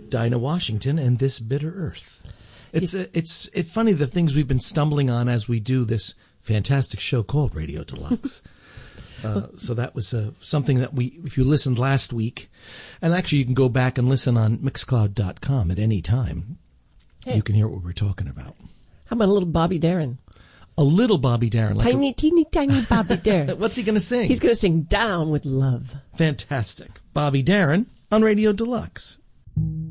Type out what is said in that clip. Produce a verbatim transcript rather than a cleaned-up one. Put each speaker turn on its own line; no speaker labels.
Dinah Washington and This Bitter Earth. It's uh, it's it's funny the things we've been stumbling on as we do this fantastic show called Radio Deluxe. Uh, so that was uh, something that we, if you listened last week, and actually you can go back and listen on mixcloud dot com at any time. Hey. You can hear what we're talking about.
How about a little Bobby Darin?
A little Bobby Darin. Like
tiny, a, teeny, tiny Bobby Darin.
What's he going to sing?
He's going to sing Down with Love.
Fantastic. Bobby Darin on Radio Deluxe.